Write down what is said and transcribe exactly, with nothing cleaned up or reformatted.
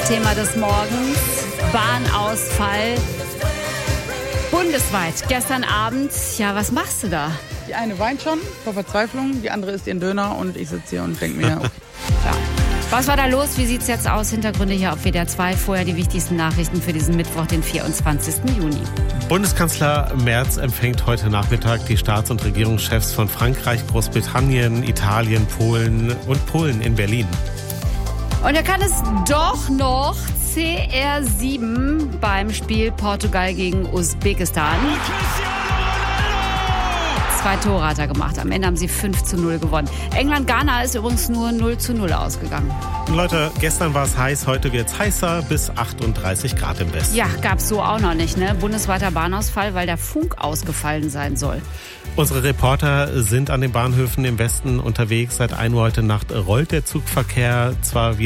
Thema des Morgens, Bahnausfall. Bundesweit, gestern Abend. Ja, was machst du da? Die eine weint schon vor Verzweiflung, die andere isst ihren Döner und ich sitze hier und denke mir... Ja. Was war da los? Wie sieht's jetzt aus? Hintergründe hier auf W D R zwei. Vorher die wichtigsten Nachrichten für diesen Mittwoch, den vierundzwanzigsten Juni. Bundeskanzler Merz empfängt heute Nachmittag die Staats- und Regierungschefs von Frankreich, Großbritannien, Italien, Polen und Polen in Berlin. Und er kann es doch noch C R sieben beim Spiel Portugal gegen Usbekistan. Zwei Tore hat er gemacht. Am Ende haben sie fünf zu null gewonnen. England-Ghana ist übrigens nur null zu null ausgegangen. Leute, gestern war es heiß, heute wird es heißer, bis achtunddreißig Grad im Westen. Ja, gab's so auch noch nicht, ne? Bundesweiter Bahnausfall, weil der Funk ausgefallen sein soll. Unsere Reporter sind an den Bahnhöfen im Westen unterwegs. Seit ein Uhr heute Nacht rollt der Zugverkehr zwar wieder